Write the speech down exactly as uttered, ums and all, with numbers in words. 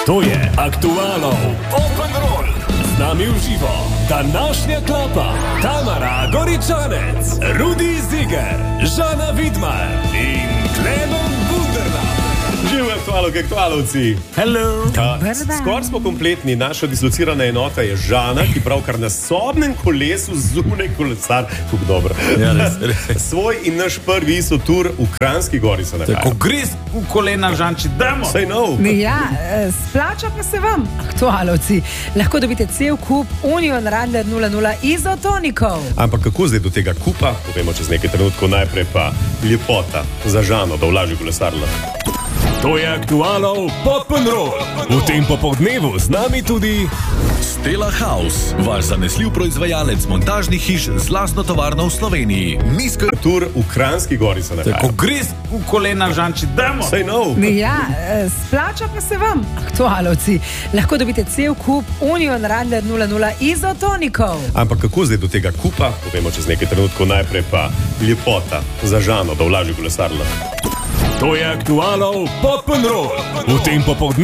To je Aktualov Open Roll. Z nami v živo današnja klapa Tamara Goričanec, Rudi Ziger, Žana Vidmar in Klemen Bunderla. Živijo aktualov, aktualovci. Hello. Skoraj smo kompletni, naša dislocirana enota je Žana, ki pravkar na sobnem kolesu zunaj kolesar, kako dobro. Ja, res, res. Svoj in naš prvi iso tur v Kranjski Gori se nahaja. Ko greš v kolena, Žanči, dajmo. Say no. Ja, splača pa se vam, aktualovci. Lahko dobite cel kup Union Radler nula nula izotonikov. Ampak kako zdaj do tega kupa, povemo čez nekaj trenutkov, najprej pa lepota za Žano, da vlaži kolesarla. To je Aktualov Open Roll. V tem popoldnevu z nami tudi Stella House, vaš zanesljiv proizvajalec montažnih hiš z lastno tovarno v Sloveniji. Nizko Tur v Kranjski Gori se nahaja. Ko greš v kolena, Žanči, dajmo. Say no. Ja, splača pa se vam, aktualovci. Lahko dobite cel kup Union Radler nula nula izotonikov. Ampak kako zdaj do tega kupa, povemo čez nekaj trenutkov, najprej pa lepota za Žano, da vlaži kolesarla. To je Aktualov Open Roll. V tem popoldnevu